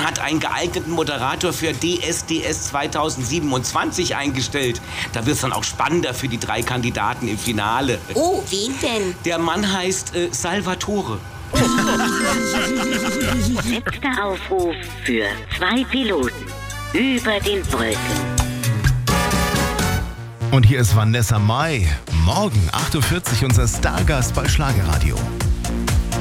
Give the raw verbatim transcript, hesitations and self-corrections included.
hat einen geeigneten Moderator für D S D S zweitausendsiebenundzwanzig eingestellt. Da wird es dann auch spannender für die drei Kandidaten im Finale. Oh, wen denn? Der Mann heißt äh, Salvatore. Letzter Aufruf für zwei Piloten über den Wolken. Und hier ist Vanessa Mai. Morgen acht Uhr vierzig unser Stargast bei Schlagerradio.